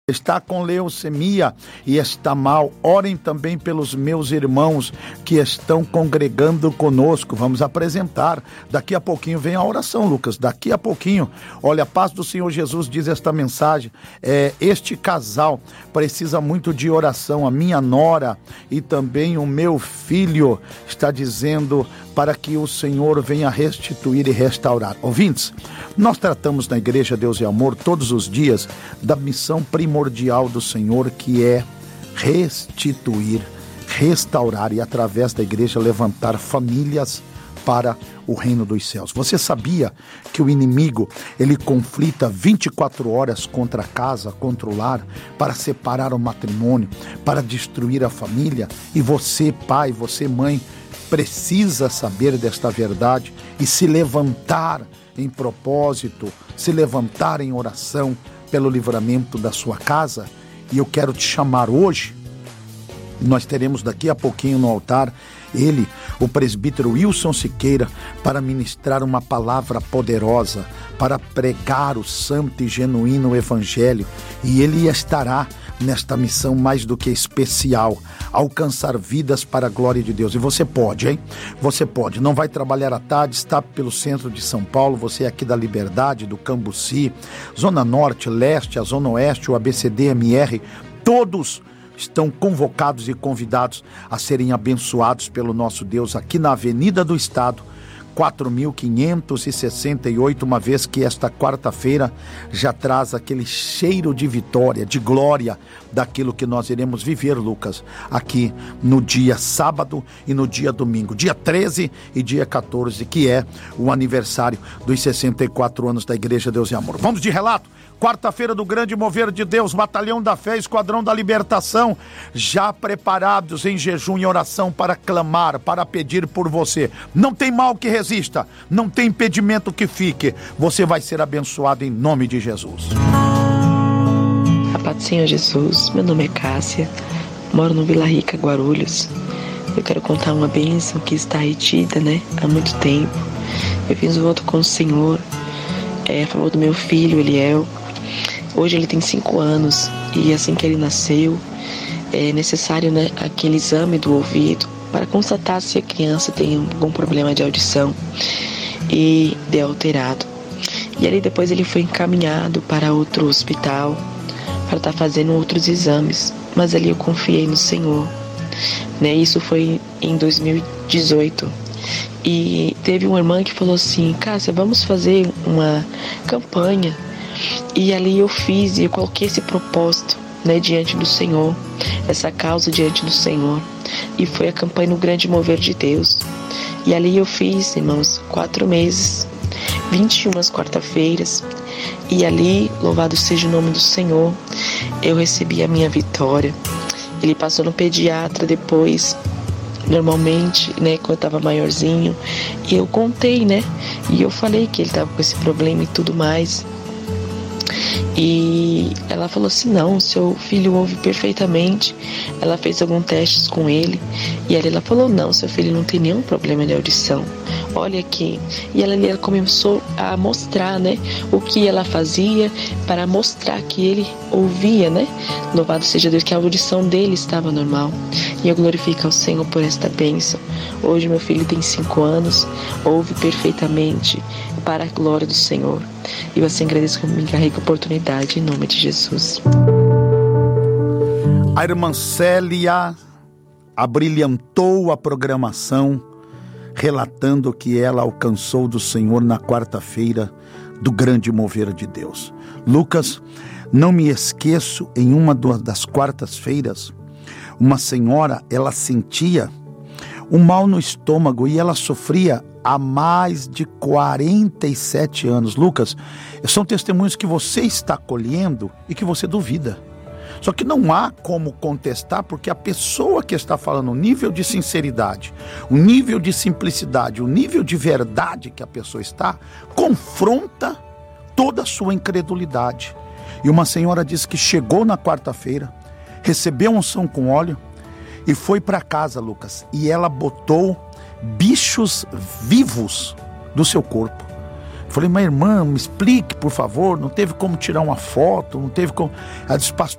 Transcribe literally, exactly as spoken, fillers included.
está com leucemia e está mal. Orem também pelos meus irmãos que estão congregando conosco. Vamos apresentar. Daqui a pouquinho vem a oração, Lucas. Daqui a pouquinho. Olha, a paz do Senhor Jesus diz esta mensagem. É, este casal precisa muito de oração. A minha nora e também o meu filho está dizendo para que o Senhor venha restituir e restaurar. Ouvintes, nós tratamos na Igreja Deus e Amor todos os dias da missão primordial do Senhor, que é restituir, restaurar e através da igreja levantar famílias para o reino dos céus. Você sabia que o inimigo, ele conflita vinte e quatro horas contra a casa, contra o lar, para separar o matrimônio, para destruir a família? E você, pai, você, mãe, precisa saber desta verdade e se levantar em propósito, se levantar em oração pelo livramento da sua casa. E eu quero te chamar hoje. Nós teremos daqui a pouquinho no altar ele, o presbítero Wilson Siqueira, para ministrar uma palavra poderosa, para pregar o santo e genuíno evangelho. E ele estará nesta missão mais do que especial, alcançar vidas para a glória de Deus. E você pode, hein? Você pode. Não vai trabalhar à tarde, está pelo centro de São Paulo, você é aqui da Liberdade, do Cambuci, Zona Norte, Leste, a Zona Oeste, o A B C D M R, todos estão convocados e convidados a serem abençoados pelo nosso Deus aqui na Avenida do Estado, quatro mil quinhentos e sessenta e oito, uma vez que esta quarta-feira já traz aquele cheiro de vitória, de glória, daquilo que nós iremos viver, Lucas, aqui no dia sábado e no dia domingo, dia treze e dia quatorze, que é o aniversário dos sessenta e quatro anos da Igreja Deus e Amor. Vamos de relato? Quarta-feira do grande mover de Deus, Batalhão da Fé, Esquadrão da Libertação, já preparados em jejum e oração para clamar, para pedir por você. Não tem mal que resista, não tem impedimento que fique. Você vai ser abençoado em nome de Jesus. A paz do Senhor Jesus, meu nome é Cássia, moro no Vila Rica, Guarulhos. Eu quero contar uma bênção que está retida, né, há muito tempo. Eu fiz um voto com o Senhor, é, a favor do meu filho, Eliel. Hoje ele tem cinco anos e assim que ele nasceu, é necessário, né, aquele exame do ouvido para constatar se a criança tem algum problema de audição e de alterado. E ali depois ele foi encaminhado para outro hospital para estar fazendo outros exames, mas ali eu confiei no Senhor, né? Isso foi em dois mil e dezoito. E teve uma irmã que falou assim: Cássia, vamos fazer uma campanha. E ali eu fiz e eu coloquei esse propósito, né, diante do Senhor, essa causa diante do Senhor. E foi a campanha no Grande Mover de Deus. E ali eu fiz, irmãos, quatro meses, vinte e uma quarta-feiras. E ali, louvado seja o nome do Senhor, eu recebi a minha vitória. Ele passou no pediatra depois, normalmente, né, quando eu estava maiorzinho. E eu contei, né, e eu falei que ele estava com esse problema e tudo mais. E ela falou assim: não, seu filho ouve perfeitamente. Ela fez alguns testes com ele e aí ela falou: não, seu filho não tem nenhum problema de audição, olha aqui. E ela, ela começou a mostrar, né, o que ela fazia para mostrar que ele ouvia, né, louvado seja Deus, que a audição dele estava normal. E eu glorifico ao Senhor por esta bênção. Hoje meu filho tem cinco anos, ouve perfeitamente, para a glória do Senhor. E eu assim agradeço que me encarrega a oportunidade em nome de Jesus. A irmã Célia abrilhantou a programação, relatando que ela alcançou do Senhor na quarta-feira do grande mover de Deus. Lucas, não me esqueço, em uma das quartas-feiras, uma senhora, ela sentia um mal no estômago e ela sofria há mais de quarenta e sete anos. Lucas, são testemunhos que você está colhendo e que você duvida. Só que não há como contestar, porque a pessoa que está falando, o nível de sinceridade, o nível de simplicidade, o nível de verdade que a pessoa está, confronta toda a sua incredulidade. E uma senhora disse que chegou na quarta-feira, recebeu unção com óleo e foi para casa, Lucas, e ela botou bichos vivos do seu corpo. Eu falei: mas irmã, me explique, por favor, não teve como tirar uma foto, não teve como... Ela disse: pastor,